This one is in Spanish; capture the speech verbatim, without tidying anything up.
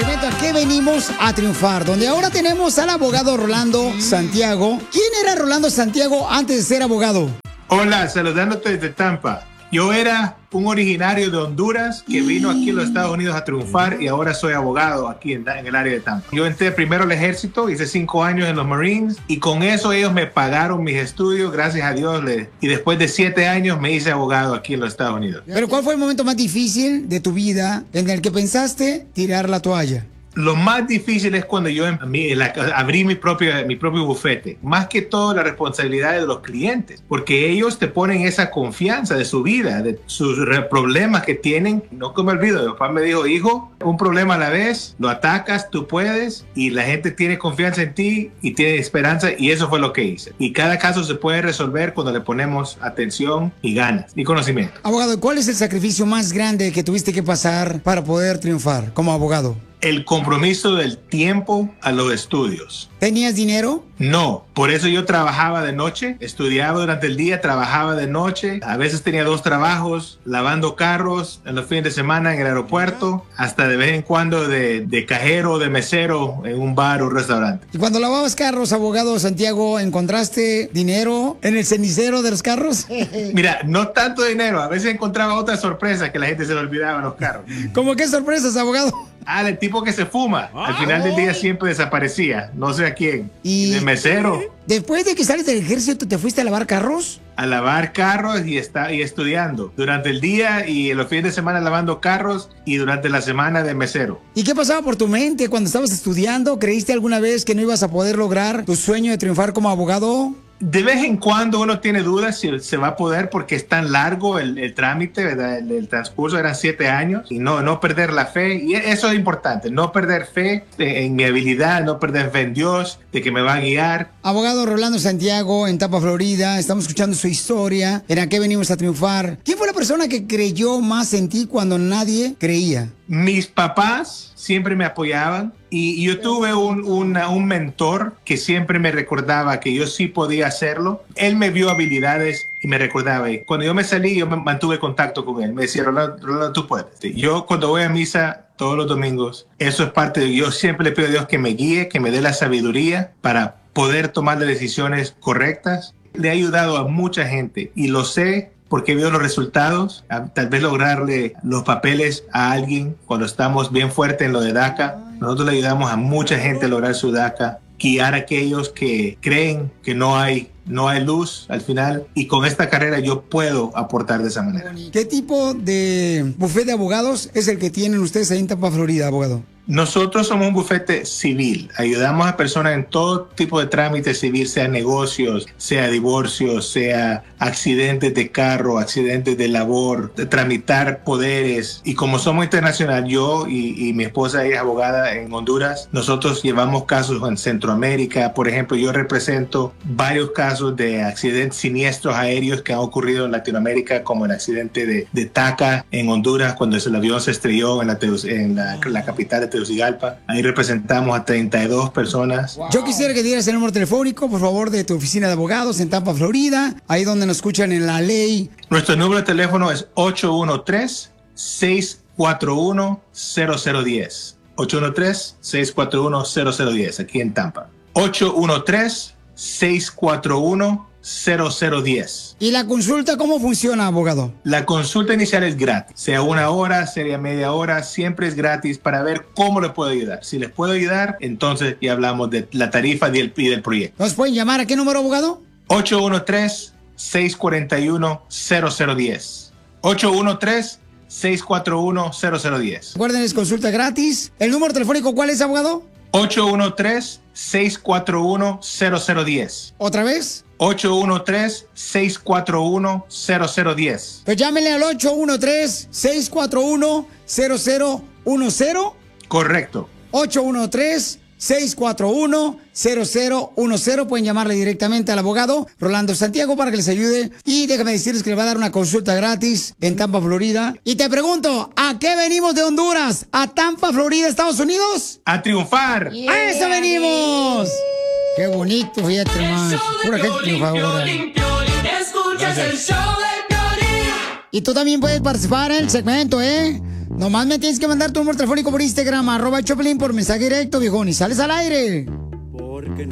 segmento ¿A qué venimos a triunfar? Donde ahora tenemos al abogado Rolando Santiago. ¿Quién era Rolando Santiago antes de ser abogado? Hola, saludándote desde Tampa. Yo era un originario de Honduras que vino aquí a los Estados Unidos a triunfar y ahora soy abogado aquí en, en el área de Tampa. Yo entré primero al ejército, hice cinco años en los Marines y con eso ellos me pagaron mis estudios, gracias a Dios. Le, y después de siete años me hice abogado aquí en los Estados Unidos. Pero ¿cuál fue el momento más difícil de tu vida en el que pensaste tirar la toalla? Lo más difícil es cuando yo abrí mi propio, mi propio bufete. Más que todo la responsabilidad de los clientes, porque ellos te ponen esa confianza de su vida, de sus problemas que tienen. No que me olvido, mi papá me dijo, hijo, un problema a la vez, lo atacas, tú puedes, y la gente tiene confianza en ti y tiene esperanza, y eso fue lo que hice. Y cada caso se puede resolver cuando le ponemos atención y ganas y conocimiento. Abogado, ¿cuál es el sacrificio más grande que tuviste que pasar para poder triunfar como abogado? El compromiso del tiempo a los estudios. ¿Tenías dinero? No, por eso yo trabajaba de noche, estudiaba durante el día, trabajaba de noche, a veces tenía dos trabajos, lavando carros en los fines de semana en el aeropuerto, hasta de vez en cuando de, de cajero o de mesero en un bar o restaurante. Y cuando lavabas carros, abogado Santiago, ¿encontraste dinero en el cenicero de los carros? Mira, no tanto dinero, a veces encontraba otras sorpresas que la gente se le olvidaba en los carros. ¿Cómo qué sorpresas, abogado? Ah, el tipo que se fuma. Al final del día siempre desaparecía. No sé a quién. ¿Y de mesero? Después de que sales del ejército, ¿te fuiste a lavar carros? A lavar carros y, está, y estudiando. Durante el día y en los fines de semana lavando carros y durante la semana de mesero. ¿Y qué pasaba por tu mente cuando estabas estudiando? ¿Creíste alguna vez que no ibas a poder lograr tu sueño de triunfar como abogado? De vez en cuando uno tiene dudas si se va a poder porque es tan largo el, el trámite, ¿verdad? El, el transcurso eran siete años y no, no perder la fe. Y eso es importante, no perder fe en mi habilidad, no perder fe en Dios, de que me va a guiar. Abogado Rolando Santiago en Tampa, Florida, estamos escuchando su historia, en ¿A qué venimos a triunfar? ¿Quién fue la persona que creyó más en ti cuando nadie creía? Mis papás siempre me apoyaban y yo tuve un, una, un mentor que siempre me recordaba que yo sí podía hacerlo. Él me vio habilidades y me recordaba. Y cuando yo me salí, yo me mantuve contacto con él. Me decía, Rolando, Rolando, tú puedes. Yo cuando voy a misa todos los domingos, eso es parte de... Yo siempre le pido a Dios que me guíe, que me dé la sabiduría para poder tomar las decisiones correctas. Le ha ayudado a mucha gente y lo sé porque veo los resultados, tal vez lograrle los papeles a alguien cuando estamos bien fuertes en lo de DACA. Nosotros le ayudamos a mucha gente a lograr su DACA, guiar a aquellos que creen que no hay, no hay luz al final. Y con esta carrera yo puedo aportar de esa manera. ¿Qué tipo de bufete de abogados es el que tienen ustedes ahí en Tampa, Florida, abogado? Nosotros somos un bufete civil. Ayudamos a personas en todo tipo de trámites civil, sea negocios, sea divorcios, sea accidentes de carro, accidentes de labor, de tramitar poderes. Y como somos internacional, yo y, y mi esposa ella es abogada en Honduras, nosotros llevamos casos en Centroamérica. Por ejemplo, yo represento varios casos de accidentes siniestros aéreos que han ocurrido en Latinoamérica, como el accidente de, de Taca en Honduras, cuando el avión se estrelló en la, en la, la capital de Tegucigalpa. Ahí representamos a treinta y dos personas. Wow. Yo quisiera que dieras el número telefónico, por favor, de tu oficina de abogados en Tampa, Florida, ahí donde nos escuchan en La Ley. Nuestro número de teléfono es ocho uno tres, seis cuatro uno, cero cero uno cero. ocho uno tres, seis cuatro uno, cero cero uno cero, aquí en Tampa. ocho uno tres, seis cuatro uno, cero cero uno cero. ¿Y la consulta cómo funciona, abogado? La consulta inicial es gratis, sea una hora, sea media hora, siempre es gratis para ver cómo le puedo ayudar. Si les puedo ayudar, entonces ya hablamos de la tarifa y del, y del proyecto. ¿Nos pueden llamar a qué número, abogado? ocho uno tres, seis cuatro uno, cero cero uno cero. ocho uno tres, seis cuatro uno, cero cero uno cero. Recuerden, es consulta gratis. ¿El número telefónico cuál es, abogado? ocho uno tres, seis cuatro uno, cero cero uno cero. ¿Otra vez? ocho uno tres, seis cuatro uno, cero cero uno cero. Pues llámenle al ocho uno tres, seis cuatro uno, cero cero uno cero. Correcto. ocho uno tres, seis cuatro uno, cero cero uno cero. Pueden llamarle directamente al abogado Rolando Santiago para que les ayude. Y déjame decirles que le va a dar una consulta gratis en Tampa, Florida. Y te pregunto, ¿a qué venimos de Honduras? ¿A Tampa, Florida, Estados Unidos? ¡A triunfar! Yeah. ¡A eso venimos! ¡Qué bonito, fíjate más! Pura gente triunfadora. Y tú también puedes participar en el segmento, ¿eh? Nomás me tienes que mandar tu número telefónico por Instagram, arroba Choplin, por mensaje directo, viejón, y sales al aire.